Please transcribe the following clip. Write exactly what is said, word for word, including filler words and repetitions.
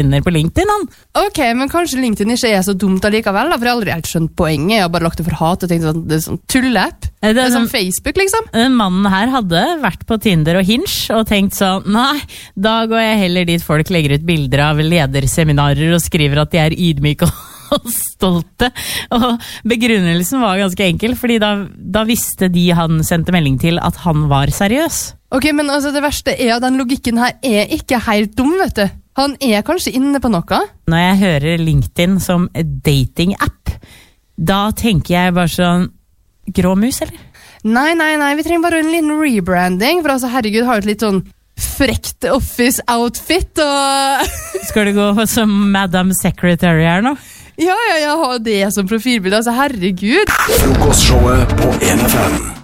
venner på LinkedIn, han. Ok, men kanskje LinkedIn ikke er så dumt allikevel, da, for jeg har aldri helt skjønt poenget. Jeg har bare lagt det for hat og tenkt sånn, det er sånn tulleapp. Det er, det er sånn Facebook, liksom. Den mannen her hadde vært på Tinder og Hinge og tenkt sånn, nei, da går jeg heller dit folk legger ut bilder av lederseminarer og skriver at de er ydmyke og stolte. Og begrunnelsen var ganske enkel, fordi da, da visste de han sendte melding til at han var seriøs. Ok, men altså det verste er at den logikken her er ikke helt dum, vet du. Han er kanskje inne på noe. Når jeg hører LinkedIn som dating-app, da tenker jeg bare sånn, grå mus, eller? Nei, nei, nei, vi trenger bare en liten rebranding, for altså, herregud, har jo et litt sånn frekt office-outfit, og... Skal du gå som Madam Secretary her nå? Ja, ja, ja, ha det som profilbilde, altså herregud. Frokostshowet på en F M.